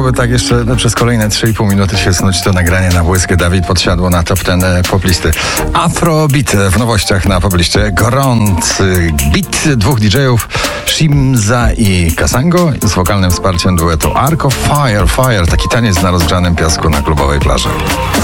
mogłoby tak jeszcze przez kolejne 3,5 minuty się snuć to nagranie na błyskę. Dawid podsiadło na top 10 poplisty. Afrobeat w nowościach na pobliście. Gorący beat dwóch DJ-ów, Shimza i Kasango, z wokalnym wsparciem duetu Arco. Fire, taki taniec na rozgrzanym piasku na klubowej plaży.